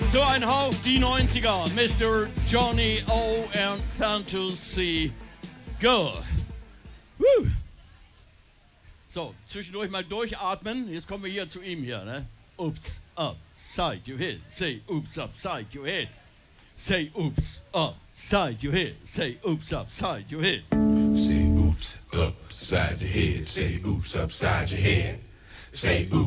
So ein Hauch die 90er, Mr. Johnny O. and Fantasy Girl. Woo. So, zwischendurch mal durchatmen. Jetzt kommen wir hier zu ihm hier, ne? Oops, upside your head. Say oops, upside your head. Say oops, upside your head. Say oops, upside your head. Say oops, upside your head. Say oops, upside your head. Say oops.